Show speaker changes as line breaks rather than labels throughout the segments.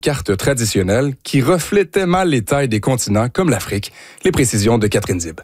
Carte traditionnelle qui reflétait mal les tailles des continents comme l'Afrique. Les précisions de Catherine Zib.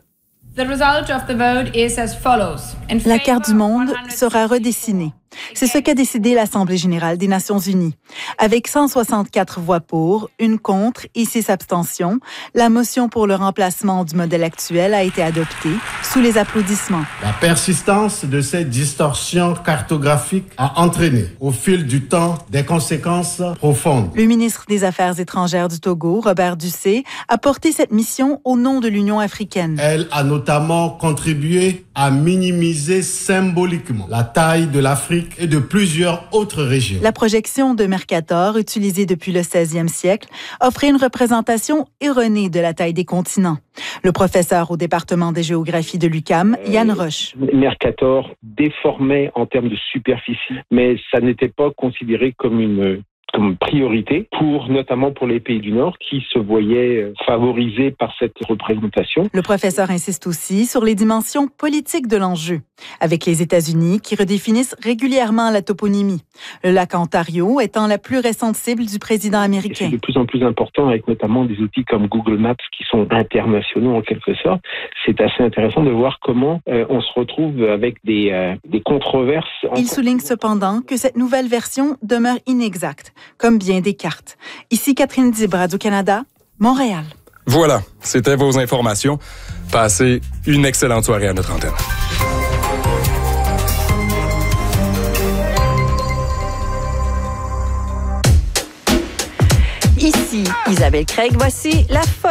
La carte du monde sera redessinée. C'est ce qu'a décidé l'Assemblée générale des Nations unies. Avec 164 voix pour, une contre et 6 abstentions, la motion pour le remplacement du modèle actuel a été adoptée sous les applaudissements.
La persistance de ces distorsions cartographiques a entraîné, au fil du temps, des conséquences profondes.
Le ministre des Affaires étrangères du Togo, Robert Ducé, a porté cette mission au nom de l'Union africaine.
Elle a notamment contribué à minimiser symboliquement la taille de l'Afrique et de plusieurs autres régions.
La projection de Mercator, utilisée depuis le 16e siècle, offrait une représentation erronée de la taille des continents. Le professeur au département des géographies de l'UQAM, Yann Roche.
Mercator déformait en termes de superficie, mais ça n'était pas considéré comme priorité, notamment pour les pays du Nord qui se voyaient favorisés par cette représentation.
Le professeur insiste aussi sur les dimensions politiques de l'enjeu, avec les États-Unis qui redéfinissent régulièrement la toponymie. Le lac Ontario étant la plus récente cible du président américain.
C'est de plus en plus important avec notamment des outils comme Google Maps qui sont internationaux en quelque sorte. C'est assez intéressant de voir comment on se retrouve avec des controverses.
Il souligne cependant que cette nouvelle version demeure inexacte, comme bien des cartes. Ici Catherine Zib, Radio-Canada, Montréal.
Voilà, c'était vos informations. Passez une excellente soirée à notre antenne.
Ici Isabelle Craig, voici la